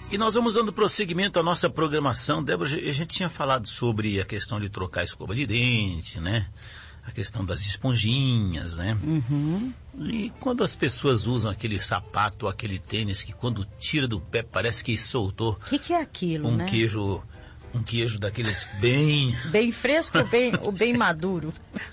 E nós vamos dando prosseguimento à nossa programação. Débora, a gente tinha falado sobre a questão de trocar a escova de dente, né? A questão das esponjinhas, né? Uhum. E quando as pessoas usam aquele sapato, aquele tênis que quando tira do pé parece que soltou... O que é aquilo, né? Um queijo daqueles bem... Bem fresco ou bem maduro?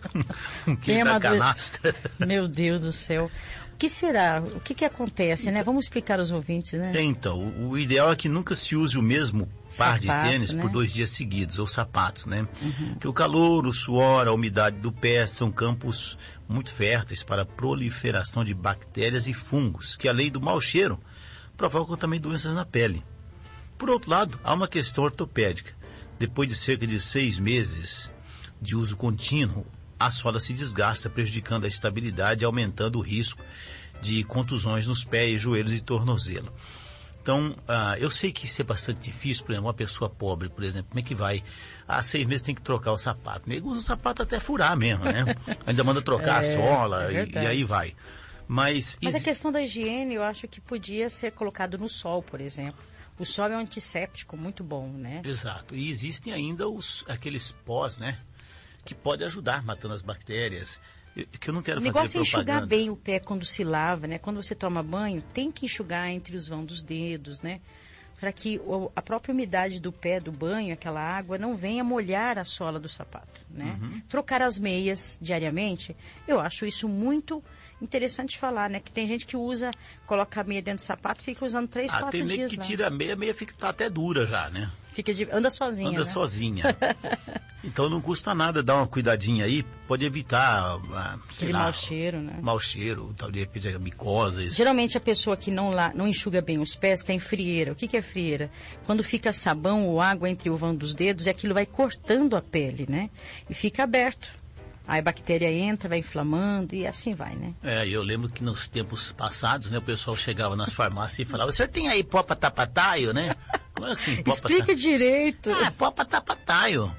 Um queijo da canastra. Meu Deus do céu. O que será? O que acontece, né? Vamos explicar aos ouvintes, né? Então, o ideal é que nunca se use o mesmo par de tênis, né, por 2 dias seguidos, ou sapatos, né? Uhum. Porque o calor, o suor, a umidade do pé são campos muito férteis para a proliferação de bactérias e fungos, que além do mau cheiro, provocam também doenças na pele. Por outro lado, há uma questão ortopédica. Depois de cerca de 6 meses de uso contínuo, a sola se desgasta, prejudicando a estabilidade e aumentando o risco de contusões nos pés, joelhos e tornozelo. Então, eu sei que isso é bastante difícil. Por exemplo, uma pessoa pobre, por exemplo, como é que vai? 6 meses tem que trocar o sapato. Nego usa o sapato até furar mesmo, né? Ainda manda trocar a sola e aí vai. Mas a questão da higiene, eu acho que podia ser colocado no sol, por exemplo. O sol é um antisséptico muito bom, né? Exato. E existem ainda aqueles pós, né? Que pode ajudar matando as bactérias. Que eu não quero fazer propaganda. O negócio é enxugar bem o pé quando se lava, né? Quando você toma banho, tem que enxugar entre os vãos dos dedos, né? Para que a própria umidade do pé do banho, aquela água, não venha molhar a sola do sapato, né? Uhum. Trocar as meias diariamente, eu acho isso muito interessante falar, né? Que tem gente que coloca a meia dentro do sapato e fica usando 3, 4 dias. Tem meia que tira a meia tá até dura já, né? Anda sozinha, Anda né? sozinha. Então não custa nada dar uma cuidadinha aí, pode evitar, aquele mau cheiro, né? Mau cheiro, tal, de repente a micose. Geralmente a pessoa que não enxuga bem os pés tem frieira. O que é frieira? Quando fica sabão ou água entre o vão dos dedos, e aquilo vai cortando a pele, né? E fica aberto. Aí a bactéria entra, vai inflamando e assim vai, né? Eu lembro que nos tempos passados, né, o pessoal chegava nas farmácias e falava: o senhor tem aí popa-tapataio, né? Como é assim? Explica direito. Popa-tapataio.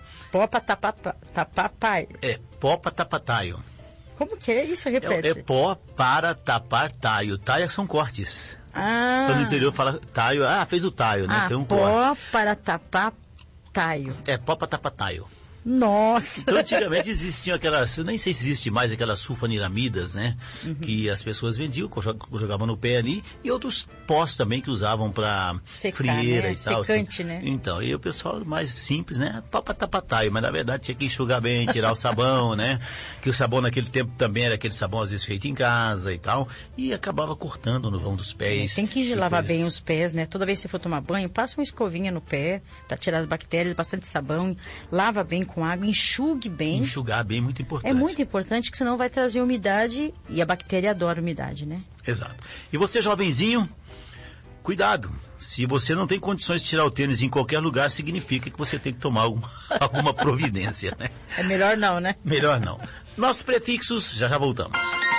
Popa-tapataio. Popa-tapataio. Como que é isso? Repete. É pó para tapar taio. Taio são cortes. Então no interior fala taio, fez o taio, né? Tem um pó corte. Para tapar taio. Pó para tapar taio. Nossa! Então, antigamente existiam aquelas, nem sei se existe mais, aquelas sulfanilamidas, né? Uhum. Que as pessoas vendiam, jogavam no pé ali, e outros pós também que usavam para frieira, né? E tal. Secante, assim. Né? Então, e o pessoal mais simples, né? Papataio, mas na verdade tinha que enxugar bem, tirar o sabão, né? Que o sabão naquele tempo também era aquele sabão às vezes feito em casa e tal, e acabava cortando no vão dos pés. Tem que lavar bem os pés, né? Toda vez que você for tomar banho, passa uma escovinha no pé para tirar as bactérias, bastante sabão, lava bem com água, enxugue bem. Enxugar bem, muito importante. É muito importante, que senão vai trazer umidade, e a bactéria adora umidade, né? Exato. E você, jovenzinho, cuidado. Se você não tem condições de tirar o tênis em qualquer lugar, significa que você tem que tomar alguma providência, né? É melhor não, né? Melhor não. Nossos prefixos, já voltamos.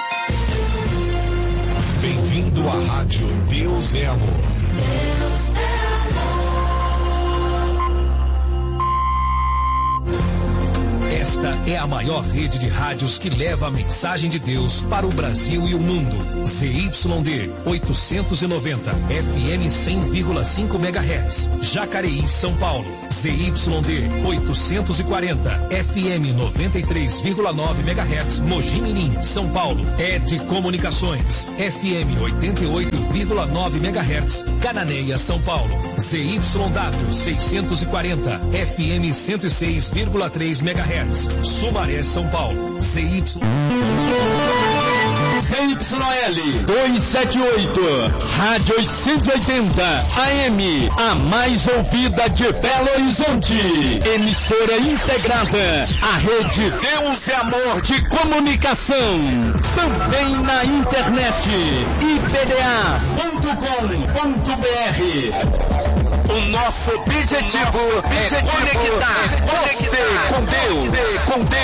Bem-vindo à Rádio Deus é Amor. Deus é amor. Esta é a maior rede de rádios que leva a mensagem de Deus para o Brasil e o mundo. ZYD 890, FM 100,5 MHz, Jacareí, São Paulo. ZYD 840, FM 93,9 MHz, Mogi Mirim, São Paulo. ED Comunicações, FM 88,9 MHz, Cananéia, São Paulo. ZYW 640, FM 106,3 MHz. Sumaré, São Paulo. ZYL 278, Rádio 880 AM, a mais ouvida de Belo Horizonte. Emissora integrada à rede Deus é Amor de Comunicação. Também na internet, ipda.com.br. O nosso objetivo é conectar você com Deus.